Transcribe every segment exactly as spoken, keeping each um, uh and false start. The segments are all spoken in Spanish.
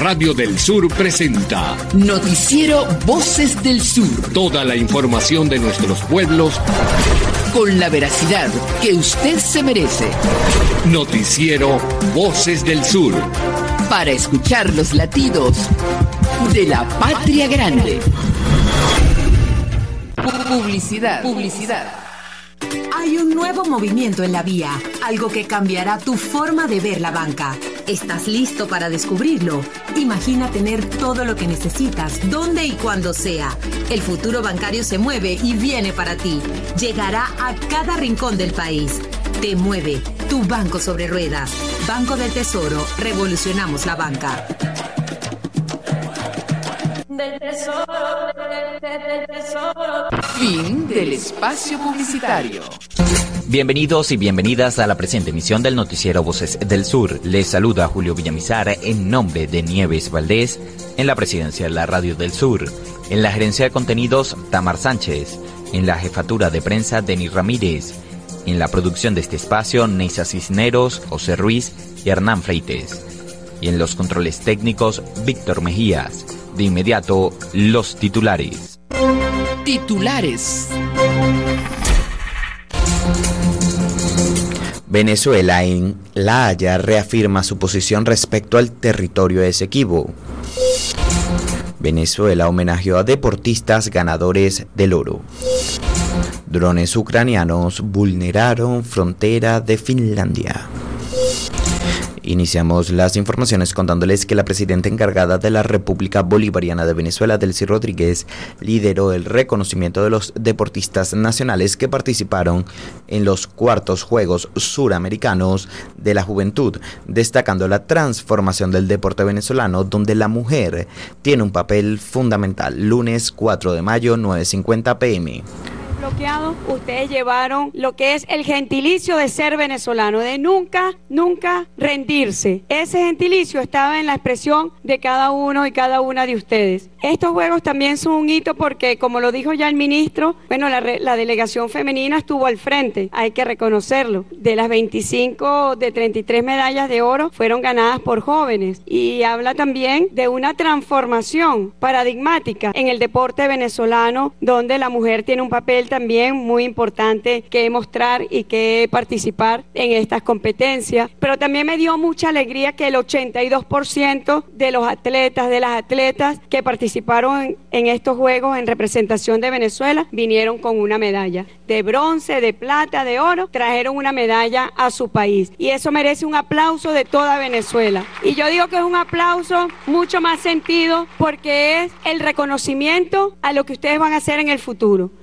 Radio del Sur presenta Noticiero Voces del Sur. Toda la información de nuestros pueblos con la veracidad que usted se merece. Noticiero Voces del Sur. Para escuchar los latidos de la patria grande. Publicidad. Publicidad. Hay un nuevo movimiento en la vía, algo que cambiará tu forma de ver la banca. ¿Estás listo para descubrirlo? Imagina tener todo lo que necesitas, donde y cuando sea. El futuro bancario se mueve y viene para ti. Llegará a cada rincón del país. Te mueve, tu banco sobre ruedas. Banco del Tesoro, revolucionamos la banca. Del tesoro, del tesoro. Fin del espacio publicitario. Bienvenidos y bienvenidas a la presente emisión del Noticiero Voces del Sur. Les saluda Julio Villamizar en nombre de Nieves Valdés, en la presidencia de la Radio del Sur. En la gerencia de contenidos, Tamar Sánchez. En la jefatura de prensa, Denis Ramírez. En la producción de este espacio, Neisa Cisneros, José Ruiz y Hernán Freites. Y en los controles técnicos, Víctor Mejías. De inmediato, los titulares. Titulares. Venezuela en La Haya reafirma su posición respecto al territorio Esequibo. Venezuela homenajeó a deportistas ganadores del oro. Drones ucranianos vulneraron frontera de Finlandia. Iniciamos las informaciones contándoles que la presidenta encargada de la República Bolivariana de Venezuela, Delcy Rodríguez, lideró el reconocimiento de los deportistas nacionales que participaron en los cuartos Juegos Suramericanos de la Juventud, destacando la transformación del deporte venezolano, donde la mujer tiene un papel fundamental. Lunes cuatro de mayo, nueve cincuenta pm. Bloqueado, ustedes llevaron lo que es el gentilicio de ser venezolano, de nunca, nunca rendirse. Ese gentilicio estaba en la expresión de cada uno y cada una de ustedes. Estos juegos también son un hito porque, como lo dijo ya el ministro, bueno, la, la delegación femenina estuvo al frente, hay que reconocerlo. De las veinticinco, de treinta y tres medallas de oro fueron ganadas por jóvenes, y habla también de una transformación paradigmática en el deporte venezolano, donde la mujer tiene un papel también muy importante que mostrar y que participar en estas competencias. Pero también me dio mucha alegría que el ochenta y dos por ciento de los atletas, de las atletas que participaron en, en estos juegos en representación de Venezuela, vinieron con una medalla de bronce, de plata, de oro, trajeron una medalla a su país, y eso merece un aplauso de toda Venezuela. Y yo digo que es un aplauso mucho más sentido porque es el reconocimiento a lo que ustedes van a hacer en el futuro.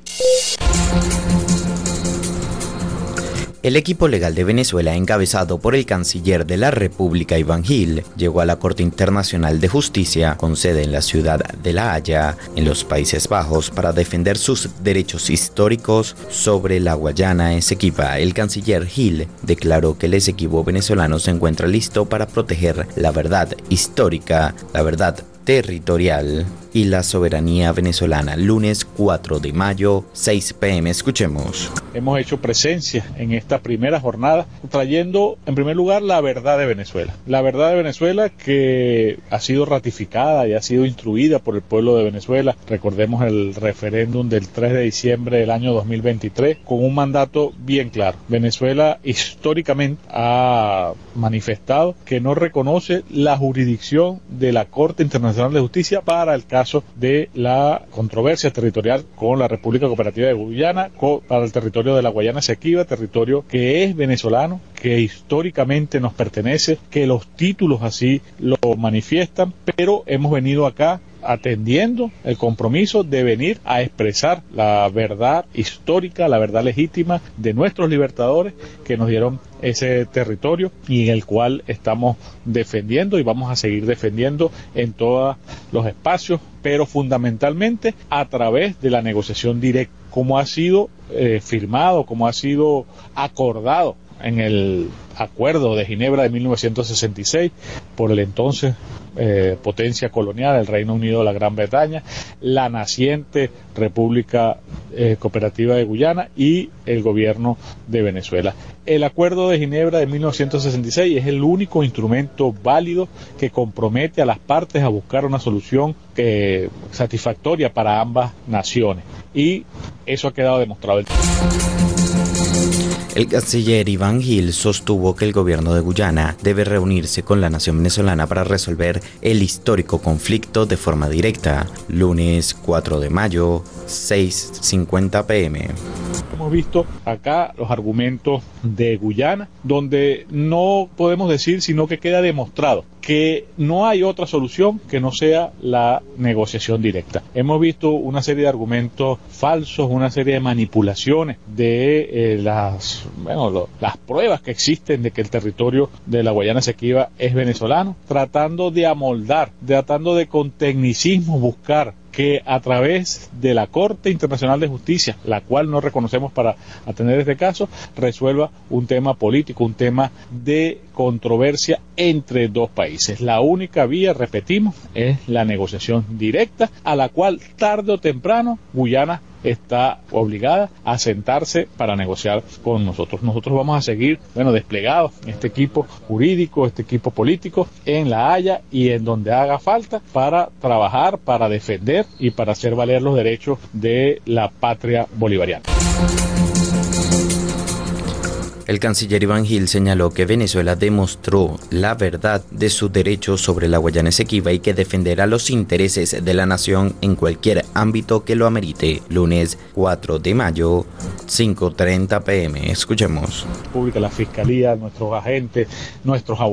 El equipo legal de Venezuela, encabezado por el canciller de la República, Iván Gil, llegó a la Corte Internacional de Justicia, con sede en la ciudad de La Haya, en los Países Bajos, para defender sus derechos históricos sobre la Guayana Esequiba. El canciller Gil declaró que el Esequibo venezolano se encuentra listo para proteger la verdad histórica, la verdad territorial y la soberanía venezolana. Lunes cuatro de mayo, seis pm. Escuchemos. Hemos hecho presencia en esta primera jornada trayendo en primer lugar la verdad de Venezuela. La verdad de Venezuela que ha sido ratificada y ha sido instruida por el pueblo de Venezuela. Recordemos el referéndum del tres de diciembre del año dos mil veintitrés con un mandato bien claro. Venezuela históricamente ha manifestado que no reconoce la jurisdicción de la Corte Internacional de Justicia para el caso de la controversia territorial con la República Cooperativa de Guyana, para el territorio de la Guayana Esequiba, territorio que es venezolano, que históricamente nos pertenece, que los títulos así lo manifiestan, pero hemos venido acá atendiendo el compromiso de venir a expresar la verdad histórica, la verdad legítima de nuestros libertadores que nos dieron ese territorio y en el cual estamos defendiendo y vamos a seguir defendiendo en todos los espacios, pero fundamentalmente a través de la negociación directa, como ha sido eh, firmado, como ha sido acordado en el Acuerdo de Ginebra de mil novecientos sesenta y seis, por el entonces eh, potencia colonial, el Reino Unido de la Gran Bretaña, la naciente República eh, Cooperativa de Guyana y el gobierno de Venezuela. El Acuerdo de Ginebra de mil novecientos sesenta y seis es el único instrumento válido que compromete a las partes a buscar una solución eh, satisfactoria para ambas naciones, y eso ha quedado demostrado. El canciller Iván Gil sostuvo que el gobierno de Guyana debe reunirse con la nación venezolana para resolver el histórico conflicto de forma directa. Lunes cuatro de mayo, seis cincuenta pm. Hemos visto acá los argumentos de Guyana, donde no podemos decir sino que queda demostrado que no hay otra solución que no sea la negociación directa. Hemos visto una serie de argumentos falsos, una serie de manipulaciones de eh, las, bueno, lo, las pruebas que existen de que el territorio de la Guayana Esequiba es venezolano, tratando de amoldar, tratando de con tecnicismo buscar que a través de la Corte Internacional de Justicia, la cual no reconocemos para atender este caso, resuelva un tema político, un tema de controversia entre dos países. La única vía, repetimos, es la negociación directa, a la cual tarde o temprano Guyana está obligada a sentarse para negociar con nosotros. Nosotros vamos a seguir, bueno, desplegados, este equipo jurídico, este equipo político en La Haya y en donde haga falta para trabajar, para defender y para hacer valer los derechos de la patria bolivariana. El canciller Iván Gil señaló que Venezuela demostró la verdad de su derecho sobre la Guayana Esequiba y que defenderá los intereses de la nación en cualquier ámbito que lo amerite. Lunes cuatro de mayo, cinco treinta pm. Escuchemos. La Fiscalía, nuestros agentes, nuestros abogados.